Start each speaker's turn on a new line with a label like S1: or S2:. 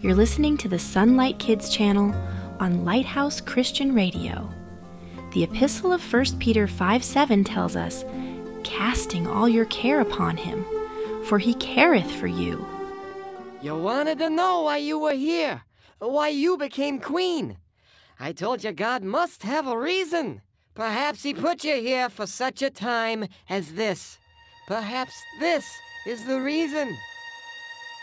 S1: You're listening to the Sunlight Kids channel on Lighthouse Christian Radio. The epistle of 1 Peter 5:7 tells us, "Casting all your care upon him, for he careth for you."
S2: You wanted to know why you were here, why you became queen. I told you God must have a reason. Perhaps he put you here for such a time as this. Perhaps this is the reason.